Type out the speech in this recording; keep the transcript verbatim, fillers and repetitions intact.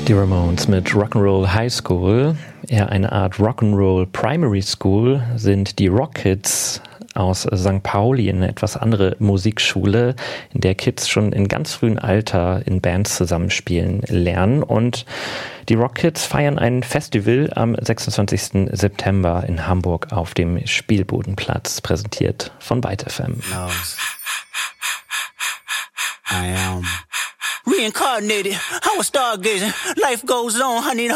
Die Ramones mit Rock'n'Roll High School, eher eine Art Rock'n'Roll Primary School, sind die Rock Kids aus Sankt Pauli, eine etwas andere Musikschule, in der Kids schon in ganz frühem Alter in Bands zusammenspielen lernen. Und die Rock Kids feiern ein Festival am sechsundzwanzigsten September in Hamburg auf dem Spielbodenplatz, präsentiert von Byte F M. I am reincarnated. I was stargazing. Life goes on. I need